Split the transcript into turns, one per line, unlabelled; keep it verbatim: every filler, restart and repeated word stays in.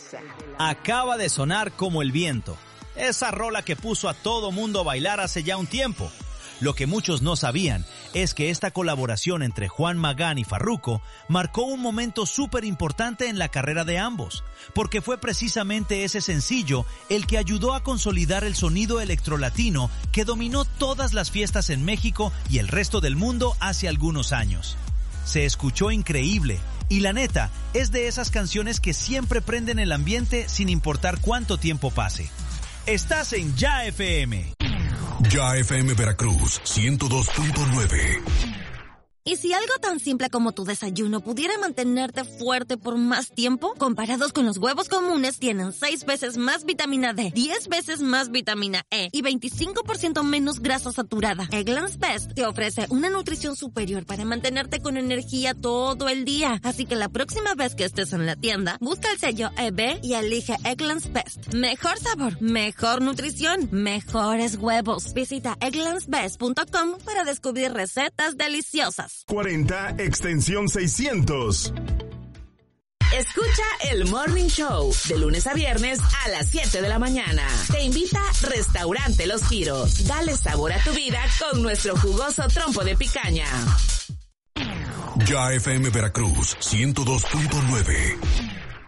Acaba de sonar como el viento. Esa rola que puso a todo mundo a bailar hace ya un tiempo. Lo que muchos no sabían es que esta colaboración entre Juan Magán y Farruko marcó un momento súper importante en la carrera de ambos, porque fue precisamente ese sencillo el que ayudó a consolidar el sonido electrolatino que dominó todas las fiestas en México y el resto del mundo hace algunos años. Se escuchó increíble y la neta es de esas canciones que siempre prenden el ambiente sin importar cuánto tiempo pase. Estás en Ya F M.
Ya F M Veracruz, ciento dos punto nueve.
¿Y si algo tan simple como tu desayuno pudiera mantenerte fuerte por más tiempo? Comparados con los huevos comunes, tienen seis veces más vitamina D, diez veces más vitamina E y veinticinco por ciento menos grasa saturada. Eggland's Best te ofrece una nutrición superior para mantenerte con energía todo el día. Así que la próxima vez que estés en la tienda, busca el sello E B y elige Eggland's Best. Mejor sabor, mejor nutrición, mejores huevos. Visita egglands best punto com para descubrir recetas deliciosas.
cuarenta, extensión seiscientos.
Escucha el Morning Show de lunes a viernes a las siete de la mañana. Te invita Restaurante Los Giros. Dale sabor a tu vida con nuestro jugoso trompo de picaña.
Ya F M Veracruz, ciento dos punto nueve.